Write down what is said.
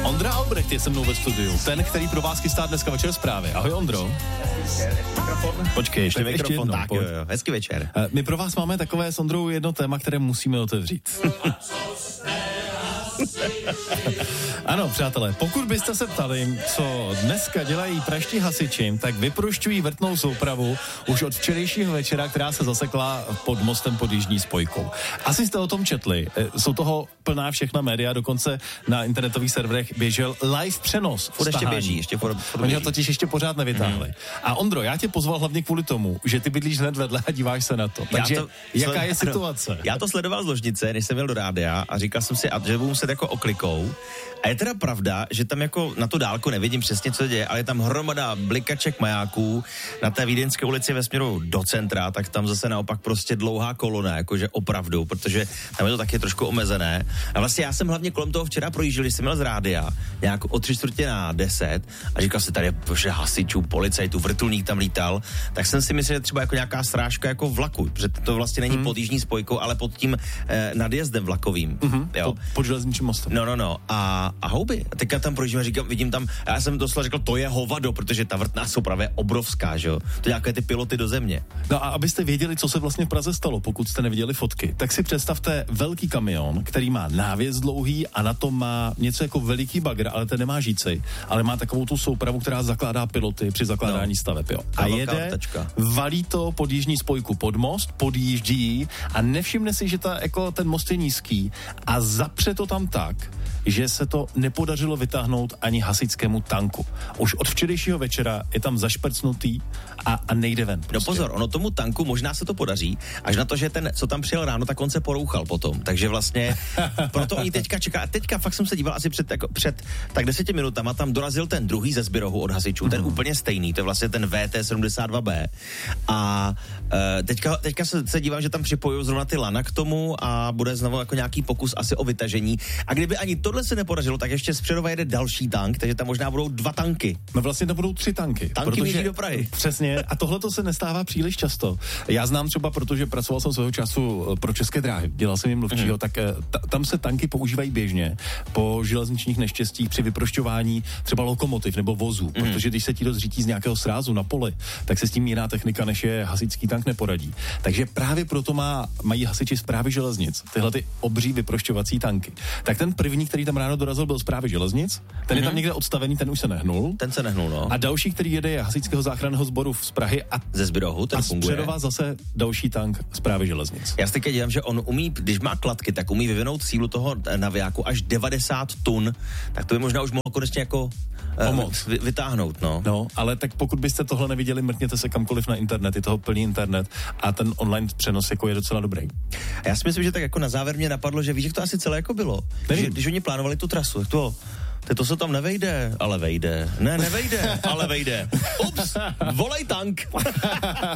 Ondra Albrecht je se mnou ve studiu, ten, který pro vás chystá dneska večer zprávy. Ahoj, Ondro. Počkej, ještě mikrofon, jednou. Tak, jo. Hezký večer. My pro vás máme takové s Ondrou jedno téma, které musíme otevřít. Ano, přátelé, pokud byste se ptali, co dneska dělají praští hasiči, tak vyprošťují vrtnou soupravu už od včerejšího večera, která se zasekla pod mostem pod Jižní spojkou. Asi jste o tom četli, jsou toho plná všechna média, dokonce na internetových serverech běžel live přenos. Ještě běží, Oni ho totiž ještě pořád nevytáhli. A Ondro, já tě pozval hlavně kvůli tomu, že ty bydlíš hned vedle a díváš se na to. Takže jaká je situace? Já to sledoval z ložnice, než jsem jel do rádia a říkal jsem si, že budu muset jako oklikou. A je teda pravda, že tam jako na tu dálku nevidím přesně, co děje, ale je tam hromada blikaček majáků na té Vídeňské ulici ve směru do centra, tak tam zase naopak prostě dlouhá kolona, jakože opravdu, protože tam je to taky trošku omezené. A vlastně já jsem hlavně kolem toho včera projížděl, když jsem měl z rádia, nějak o 9:45 a říkal si, tady je hasičů, policajtů, vrtulník tam lítal, tak jsem si myslel, že třeba jako nějaká strážka jako vlaku, protože to vlastně není pod Jižní spojkou, ale pod tím nadjezdem vlakovým. Jo. Pod železničním mostem. No. A houby. A teďka tam projíždím a říkám, vidím tam, já jsem doslova řekl, to je hovado, protože ta vrtná souprava je obrovská, že jo. To nějaké ty piloty do země. No a abyste věděli, co se vlastně v Praze stalo, pokud jste neviděli fotky, tak si představte velký kamion, který má návěs dlouhý a na tom má něco jako veliký bagr, ale ten nemá žíci, ale má takovou tu soupravu, která zakládá piloty při zakládání staveb, jo. A jede, valí to pod Jižní spojku pod most, podjíždí a nevšimne si, že ten most je nízký a zapře to tam tak, že se to nepodařilo vytáhnout ani hasičskému tanku. Už od včerejšího večera je tam zašprcnutý a nejde ven. Prostě. No pozor, ono tomu tanku možná se to podaří, až na to, že ten, co tam přijel ráno, tak on se porouchal potom. Takže vlastně proto oni teďka čeká. Teďka fakt jsem se díval asi před tak 10 minutama, tam dorazil ten druhý ze Zbirohu od hasičů, ten úplně stejný, to je vlastně ten VT-72B. A teďka se dívám, že tam připojují zrovna ty lana k tomu a bude znovu jako nějaký pokus asi o vytažení. A kdyby ani tohle se nepodařilo, tak ještě z Přerova jede další tank, takže tam možná budou 2 tanky. No vlastně to budou 3 tanky. Tanky míří do Prahy. Přesně. A tohle to se nestává příliš často. Já znám třeba, protože pracoval jsem svého času pro České dráhy, dělal jsem jim mluvčího, tak tam se tanky používají běžně po železničních neštěstích při vyprošťování třeba lokomotiv nebo vozů, protože když se ti to zřítí z nějakého srázu na poli, tak se s tím jiná technika, než je hasičský tank, neporadí. Takže právě proto mají hasiči Správy železnic tyhle ty obří vyprošťovací tanky. Tak ten první, který tam ráno dorazil, byl Správy železnic, ten je tam někde odstavený, ten už se nehnul. Ten se nehnul, no. A další, který jede, je hasičského záchranného sboru z Prahy a ze Zbirohu, ten funguje. A z Přerova zase další tank Správy železnic. Já si teď dělám, že on umí, když má kladky, tak umí vyvinout sílu toho navijáku až 90 tun, tak to by možná už mohl konečně jako vytáhnout, no. No, ale tak pokud byste tohle neviděli, mrkněte se kamkoliv na internet, je toho plný internet a ten online přenos jako je docela dobrý. A já si myslím, že tak jako na závěr mě napadlo, že víš, jak to asi celé jako bylo. Když oni plánovali tu trasu, to se tam nevejde, ale vejde. Ne, nevejde, ale vejde. Ups, volej tank.